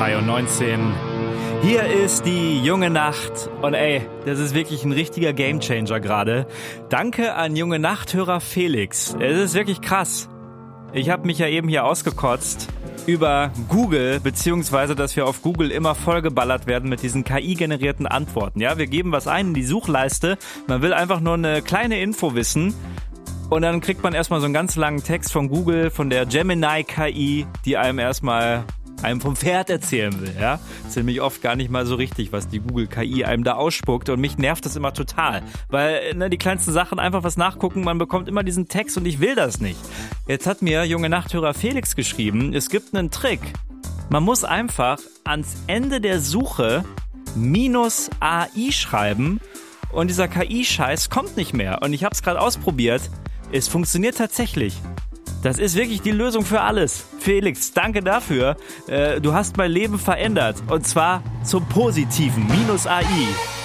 3:19 Uhr. Hier ist die junge Nacht und das ist wirklich ein richtiger Gamechanger gerade. Danke an junge Nachthörer Felix. Es ist wirklich krass. Ich habe mich ja eben hier ausgekotzt über Google, beziehungsweise, dass wir auf Google immer vollgeballert werden mit diesen KI-generierten Antworten. Ja, wir geben was ein in die Suchleiste, man will einfach nur eine kleine Info wissen und dann kriegt man erstmal so einen ganz langen Text von Google, von der Gemini-KI, die einem vom Pferd erzählen will, ja. Das ist nämlich oft gar nicht mal so richtig, was die Google-KI einem da ausspuckt und mich nervt das immer total, weil die kleinsten Sachen einfach was nachgucken, man bekommt immer diesen Text und ich will das nicht. Jetzt hat mir junge Nachthörer Felix geschrieben, es gibt einen Trick. Man muss einfach ans Ende der Suche -AI schreiben und dieser KI-Scheiß kommt nicht mehr und ich habe es gerade ausprobiert, es funktioniert tatsächlich. Das ist wirklich die Lösung für alles. Felix, danke dafür. Du hast mein Leben verändert. Und zwar zum Positiven. -AI.